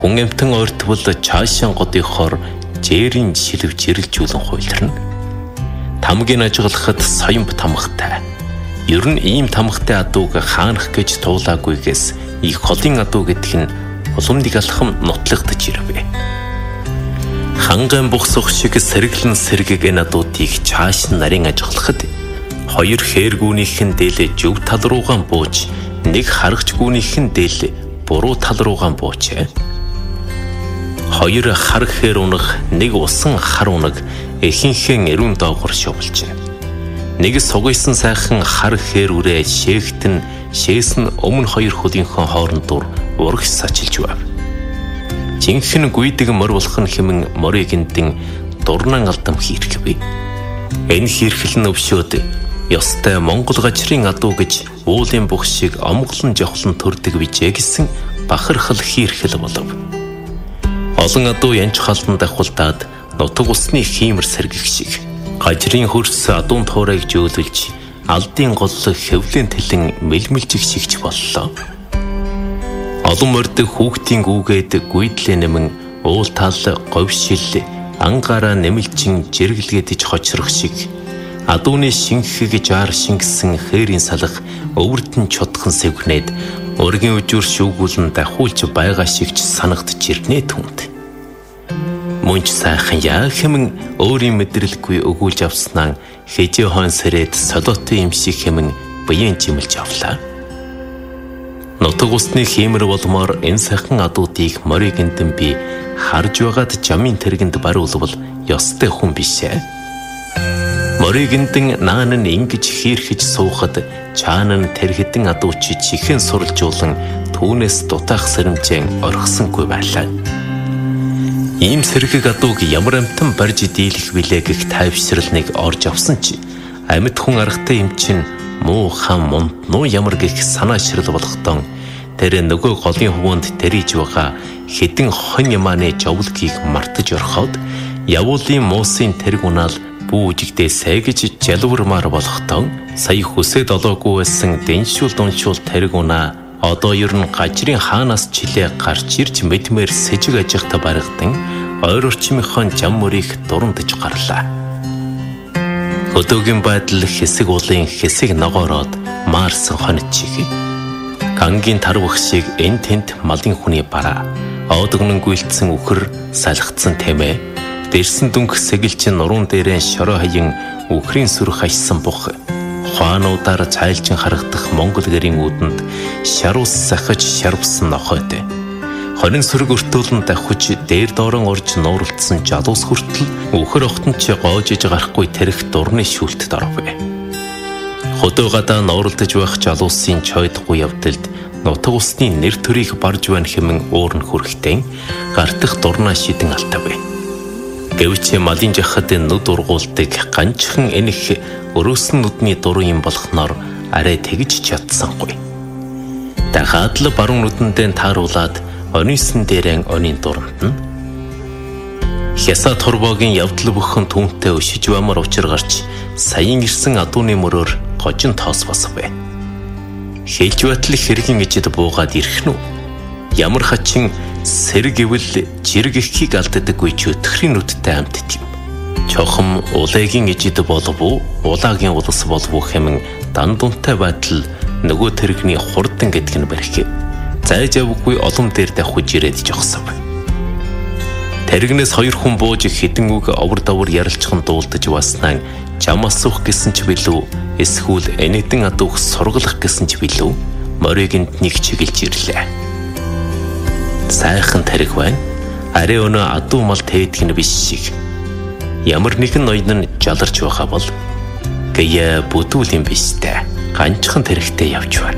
Хүн амтан ойртвол чаашаан годынхоор жээрийн шилв жирэлжүүлэн хуйларна. Тамгийн ажиглахад соёмб тамхтай. Ер нь ийм тамхтай адууг хаанах гэж туулаагүйгээс их холын адуу гэдг нь уламдыг алхам нотлогдож ирвэ. Хангайн бухсах шиг сэргэлэн сэргийг энэ адуудыг чааш нарийн ажиглахад хоёр хээргүүнийхэн дээлээ зөв тал руугаан бууж, нэг харагч гүүнийхэн дээлээ буруу тал руугаан буучээ. Хоёр хар хээр унах, нэг усан хар унаг эхинхэн эрүүн доогор шовлж байна. Нэг сугайсан сайхан хар хээр үрээ шээгтэн шээс нь өмнө хоёр хөлийнхөө хоорондор урагш сачилж байв. Жинхэнэ гүйдэг мор болох нь хэмээн морыг эндэн дурнан алдам хийрхвэ. Энэ хийрхэл нь өвшөөд ёстой Монгол гажрын адуу гэж уулын бүх шиг омглон жавхлан төрдөг бижээ гэсэн бахархал хийрхэл болов. Олон адуу янч халдан дахуултаад нутаг усны хиймэр сэргэх шиг гажрын хөрс адуун туурайг жөөлөж алдын голлог хэвлэн тэлэн мэлмэлжих шигч боллоо. Олон морьд хүүхдийн гүүгээд гүйдлээ нэмэн уул тал говьшил ангаараа нэмэлчин жиргэлгээдэж хочрох шиг адууны шинхэг жаар шингэсэн хээрийн салах өвөрдөн чутхан сэвгнээд өргөн үжүр шүүгүүлэн дахуулж байгаа шигч санагдж ирнэ түнд. Мөнч сайхан яа хэмээн өөрийн мэдрэлгүй өгүүлж авснаа хэжээ хон сэрээд солиотой юм шиг хэмээн биеийн жимэлж авлаа. Нутаг усны хиймэр болмоор энэ сайхан адуудыг морийг эндэн би харж байгаад жамын тэргэнд баруулвал ёстой хүн бишээ. Морийг эндэн наан нь ингэж хийрхэж суухад чаана нь тэр хэдэн адууч чихэн суралжуулан түүнээс дутаах сэрэмжэн орхисонгүй байлаа. Ийм сэргийг адууг ямар амтан барьж дийлэх билээ гэх тайвшралныг орж авсан чи амьд хүн аргатай юм чин муу хам мунтнуу ямар гэх санаашрал болохдон тэр нөгөө голын хувуунд тэрийж байгаа хэдэн хон ямааны жовлгийг мартаж орхоод явуулын муусын тэрг унаал бүүжигдээ сэгэж жалуурмаар болохдон сая хүсээд олоогүй байсан дэншүүл дуншүүл тэрг унаа одоо ер нь гажрын хаанаас чилээ гарч ирж мэдмээр сэжиг ажихта баргадан ойр орчмынхон жам мөрийг дурандж гарлаа. Өдөөгийн байдал хэсэг уулын хэсэг ногоороод Марс хонит чиг. Гангийн тарвах шиг эн тент малын хүний бараа оодгонон гүйлцсэн үхэр салхацсан тэмээ дэрсэн дүнх сэгэлчин нуруун дээрээ шороо хаян үхрийн сүрх хашсан бух хуануудаар цайлжин харагдах Монгол гэрийн үүдэнд шарус сахиж шарвсан нохойтой. Хорин сүрэг өртөөлн давхиж дээр доорон орж нуурлцсан жалуус хүртэл үхэр охтон ч гоожиж гарахгүй тэрх дурны шүлтэд орвэ. Хөдөө гадаа нуурлдаж байх жалуусын чойдгүй явдалд нутаг усны нэр төрийг барж байна хэмээн уурн хүрхтэн гартах дурнаа шидэн алтавэ. Гэвч малын жахад нүд ургуулдаг ганчхан энэх өрөөсөн нүдний дуруу юм болохноор арай тэгж чадсангүй. Дахиад л баруун нүдэндээ тааруулаад онисон дээрэн онийн дуранд нь хясаа турбогийн явдал бүхэн түнтэй өшиж баймар учир гарч саяын ирсэн адууны мөрөөр гожин тоос босвэ. Хэлж байтал хэргийн ижид буугаад ирэх нү. Ямар хачин сэрэг ивэл жирэг ихийг алддаггүй ч өтхрийн нүдтэй амтд юм. Чохом улайгийн ижид болов уу, улаагийн улс болов уу хэмээн дан дунтай байтал нөгөө тэрэгний хурдан гэдг нь барих. Зайж явгүй олон дээр давхиж ирээд жогсов. Тэрэгнээс хоёр хүн бууж хідэн үг овор давар ярилцхан дуулдаж баснаа жам асуух гэсэн ч билүү, эсвэл энэдэн адуух сургалах гэсэн ч билүү, морийг нэг чиглэж ирлээ. Сайхан тэрэг байна. Арай өнөө адуу мал тээдг нь биш шиг. Ямар нэгэн ноён нь жаларч байгаа бол гэе бүдүүл юм биш дээ. Ганчхан тэрэгтэй явж байна.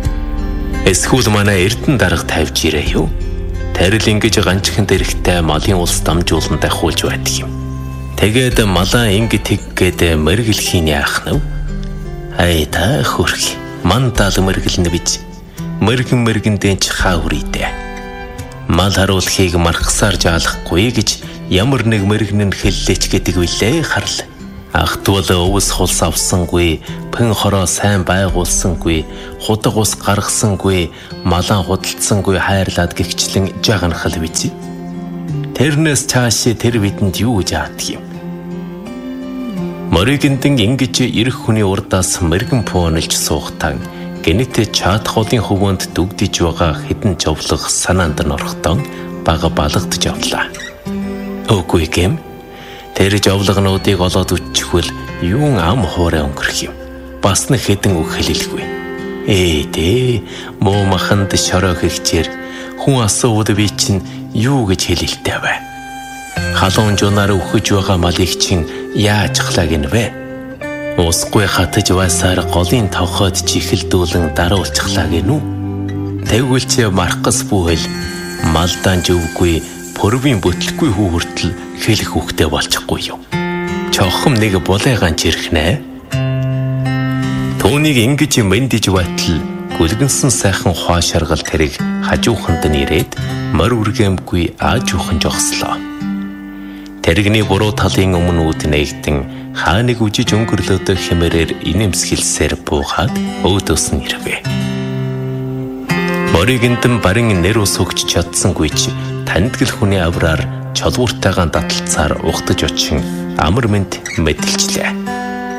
Эсвэл манай эрдэн дарга тавьж ирээ юу? Тарил ингэж ганчхан тэрэгтэй малын улс дамжуулан дахуулж байдаг юм. Тэгээд малаа ингэ тэггээд мэргэлхийн яах нь? Айда хөрх. Мандал мэргэлнэ бич. Мэргэндээ ч хааврийдэ. Мал харуулхийг мархсаар жаалахгүй гэж ямар нэг мэрэгнэн хэллээч гэдэг үлээ харл. Ахтвал өвс хулс авсангүй, пэн хороо сайн байгуулсангүй, худаг ус гаргасангүй, малан худалдсангүй хайрлаад гихчлэн жаганахал биз. Тэрнээс цааш тэр бидэнд юу гэж яадаг юм? Моригэнтэн ингэж ирэх хүний урдаас мэрэгэн пуунилж суухтаа гэнэтэ чат голын хөвөнд дүгдэж байгаа хідэн жовлох санаанд нь орохдоо бага балгадж явлаа. Үгүй гэм. Тэр жовлогнуудыг олоод үтчихвэл юун ам хуурай өнгөрөх юм. Бас нэг хэдэн үг хэлэлгүй. Дээ муу маханд шороо хэгчээр хүн асууд би чинь юу гэж хэлэлтэй вэ? Халуун жунаар өгөж байгаа малыг чинь яаж хлаг нэ? Усгүй хатаж байсаар голын товхоод чихэлдүүлэн даруулчихлаа гэнүү. Тэгвэл чи маркас бүхэл малдаан живгүй пөрвийн бүтлэхгүй хүү хүртэл хэлэх үхтэй болчихгүй юу? Чохом нэг булайгаан чирхнэ. Түүнийг ингэж мэндэж байтал гүлгэнсэн сайхан хоо шаргал тэрэг хажууханд нэрээд морь үргэмгүй аажуухан жогслоо. Тэрэгний буруу талын өмнүүд нэгтэн хааныг үжиж өнгөрлөөдөө хэмээрээр инэмсгэлсээр буухад өөдөөс нь ирвэ. Моригэнтэн барин нэр ус өгч чадсангүй ч тандгэл хүний авраар чолгууртайгаан даталцаар ухтаж очин амар мэд мэдэлчлээ.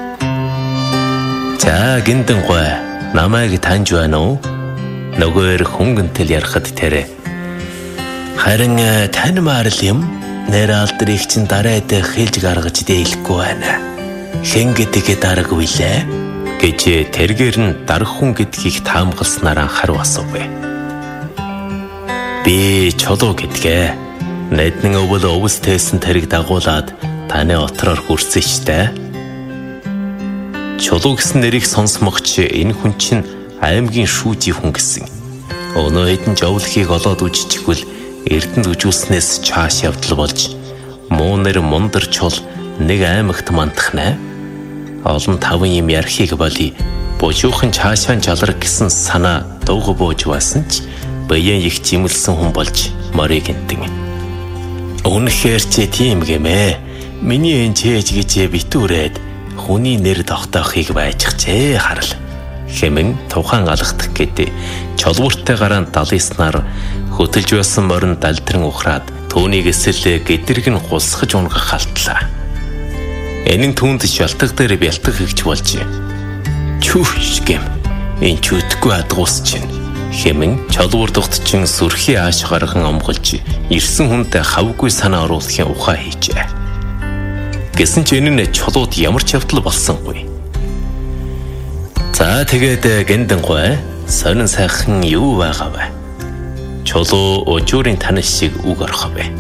За гинтэн гой намайг таньж байна уу? Нөгөөр хөнгөнтөл ярахад тэрэ. Харин таньмаар л юм. Нэр алдрыг чин дараад хэлж гаргаж дээлэхгүй байна. Хэн гэдгийг дараагүй лээ гэж тэргээр нь дарах хүн гэдгийг таамагласнаар анхаарав асуув. Би чулуу гэдгээ. Нэднэн өвөл өвстэйсэн тэрэг дагуулад таны отроор хүрсэн штэ. Чулуу гэсэн нэрийг сонсмогч энэ хүн чинь аймгийн шүүжий хүн гэсэн. Өнөө хэдэн жовлохыг олоод үжчихвэл эрдэнд үжүүлснээс чааш явдал болж муу нэр мундар чул нэг аймагт мандахнаа. Олон таван юм ярхийг боли бужуухан чаашаан жалраг гэсэн санаа дууг бууж байсан ч баян их жимэлсэн хүн болж моригэнтэн. Үнэхээр чи тийм гэмээ. Миний энчээж гэж битүүрээд хүний нэр тогтоохыг байжчихжээ харал. Хэмэн тухайн алгадах гэдэг чолгууртай гараан далыснаар хөтөлж байсан морин далдран ухраад түүнийг эсэл гэдэрг нь гулсгаж унгах халтлаа. Энэ нь түүнд шалтгаан дээр бялтах хэгч болж чүш гэм энэ чүтгэхгүй адгуус чинь хэмэн чолгуур дугтчин сүрхий ааш гархан омголж ирсэн хүнтэй хавгүй санаа оруулахын ухаа хийжээ. Гэсэн ч энэ нь чулууд ямар ч явдал болсонгүй. За тэгээд гэнтэн гой сонин сайхан юу байгаа вэ? Чулуу өжүүрийн танил шиг үг орхов бэ.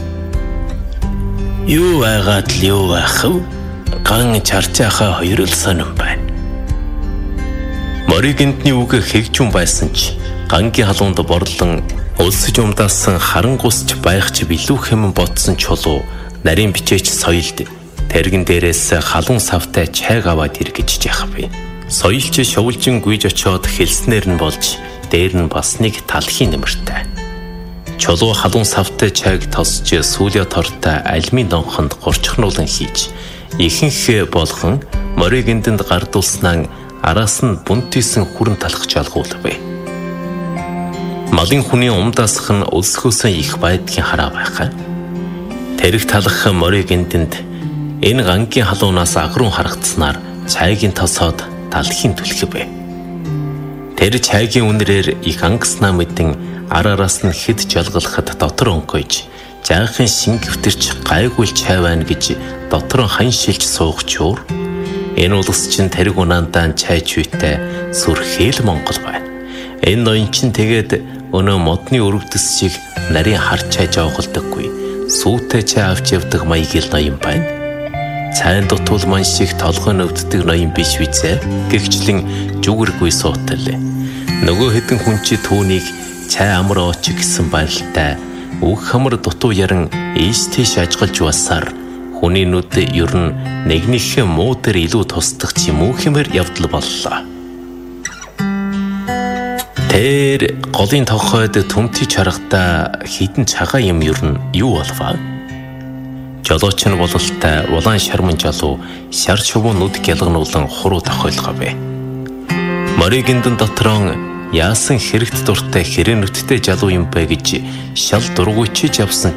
Юу байгаад л юу байх вэ? Ган чарчаахаа хоёр л сонин байна. Моригэнтний үг хэгжүүн байсан ч гангийн халуунд борлон өлсөж умдаасан харангуусч байхч билүү хэмээн ботсон чулуу нарийн бичээч соёлд тэрэгэн дээрээс халуун савтай чайг аваад иргэж яах вэ? Соёлч шовлжин гүйж очиод хэлснээр нь болж дээр нь бас нэг талхын нэмэртэй. Чулуу халуун савтай чайг тосч сүүлээ тортой альмийн донхонд гурчхнуулан хийж ихэнх болгон моригэнтэнд гардуулснаа араас нь бунтийсэн хүрэн талах жалгуулвэ. Малын хүний умдаасх нь өлсгөөсөө их байдгийн хараа байхаа. Тэрэг талах моригэнтэнд энэ гангийн халуунаас агруун харагдсанаар чайгийн тосоод талхын түлхэвэ. Тэр чайгийн үнэрээр их ангаснаа мэдэн араас нь хэд жалгалахад дотор өнгөж жаахан шингэвтэрч гайгүй чай байна гэж дотор ханшилж суух чуур. Энэ улс чинь тэрэг унаандаа чай чүйтэй сүрхээл Монгол байна. Энэ ноён чинь тэгээд өнөө модны өрөвдөс шиг нарийн хар чай жооголдоггүй сүүтэй чай авч явдаг маягийн ноён байна. Цайн дутуул ман шиг толгой өвддөг ноён биш визээ гэгчлэн жүгэргүй суутал. Нөгөө хэдэн хүн чи түүнийг цай амар ооч гэсэн байлтай үг хамар дутуу яран ийш тийш ажгалж басаар хүний нүд ер нь нэгнийхээ муу дээр илүү тусдах юм уу хэмээр явдал боллоо. Тэр голын тохойд түмтий чаргата хідэн цагаан юм ер нь юу болваа? Жолооч нь бололтой улаан шарман жолоо шар шувуу нүд гялгнуулан хуруу тохиолгоо бэ. Моригэнтэн дотроо яасан хэрэгт дуртай хэрээнүттэй залуу юм бэ гэж шал дургуйчиж явсан